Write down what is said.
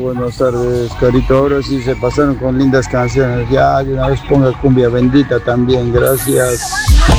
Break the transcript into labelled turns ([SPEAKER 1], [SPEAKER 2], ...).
[SPEAKER 1] buenas tardes, Carito. Ahora sí se pasaron con lindas canciones. Ya de una vez ponga cumbia bendita también, gracias.